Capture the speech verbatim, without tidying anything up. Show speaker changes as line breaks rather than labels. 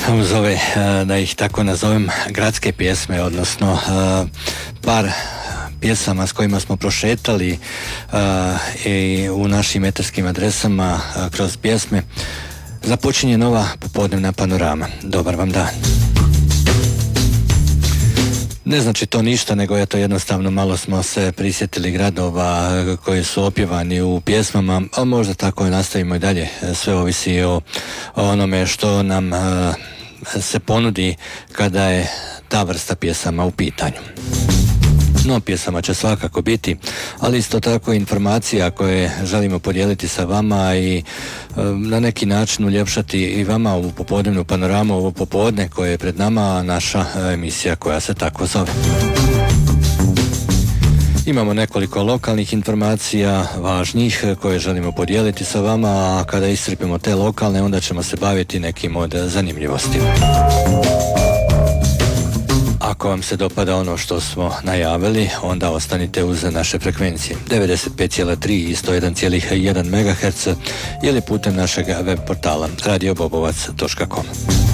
uz ove, da ih tako nazovem, gradske pjesme, odnosno par pjesama s kojima smo prošetali i u našim etarskim adresama kroz pjesme, započinje nova popodnevna panorama. Dobar vam dan. Ne znači to ništa, nego je to jednostavno malo smo se prisjetili gradova koji su opjevani u pjesmama, a možda tako nastavimo i dalje. Sve ovisi o, o onome što nam se ponudi kada je ta vrsta pjesama u pitanju. No, pjesama će svakako biti, ali isto tako informacija koje želimo podijeliti sa vama i e, na neki način uljepšati i vama ovu popodnevnu panoramu, ovo popodne koje je pred nama, naša emisija koja se tako zove. Imamo nekoliko lokalnih informacija, važnih, koje želimo podijeliti sa vama, a kada iscrpimo te lokalne, onda ćemo se baviti nekim od zanimljivosti. Ako vam se dopada ono što smo najavili, onda ostanite uz naše frekvencije devedeset pet zarez tri i sto jedan zarez jedan megaherca ili putem našeg web portala radio bobovac točka com.